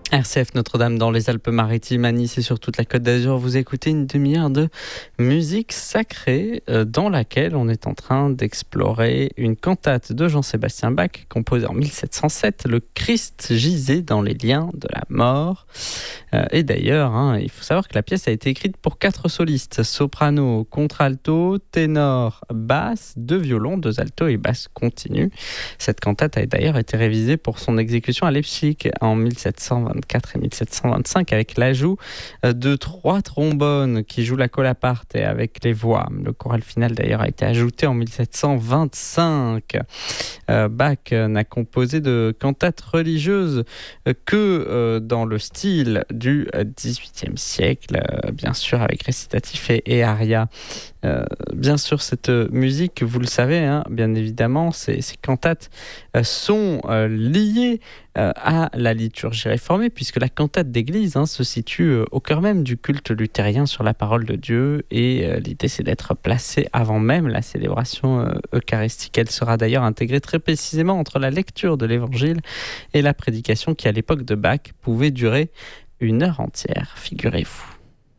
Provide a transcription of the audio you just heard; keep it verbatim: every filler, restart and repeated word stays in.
R C F Notre-Dame dans les Alpes-Maritimes, à Nice et sur toute la Côte d'Azur. Vous écoutez une demi-heure de musique sacrée euh, dans laquelle on est en train d'explorer une cantate de Jean-Sébastien Bach composée en mille sept cent sept, Le Christ gisait dans les liens de la mort. Euh, et d'ailleurs, hein, il faut savoir que la pièce a été écrite pour quatre solistes, soprano, contralto, ténor, basse, deux violons, deux altos et basse continue. Cette cantate a d'ailleurs été révisée pour son exécution à Leipzig en mille sept cent vingt-quatre et mille sept cent vingt-cinq avec l'ajout de trois trombones qui jouent la colaparte et avec les voix. Le choral final d'ailleurs a été ajouté en mille sept cent vingt-cinq. Euh, Bach n'a composé de cantates religieuses que euh, dans le style du dix-huitième siècle, euh, bien sûr avec récitatif et, et aria. Euh, bien sûr, cette musique, vous le savez, hein, bien évidemment, ces, ces cantates euh, sont euh, liées euh, à la liturgie réformée, puisque la cantate d'église hein, se situe euh, au cœur même du culte luthérien sur la parole de Dieu, et euh, l'idée c'est d'être placée avant même la célébration euh, eucharistique. Elle sera d'ailleurs intégrée très précisément entre la lecture de l'évangile et la prédication qui, à l'époque de Bach, pouvait durer une heure entière, figurez-vous.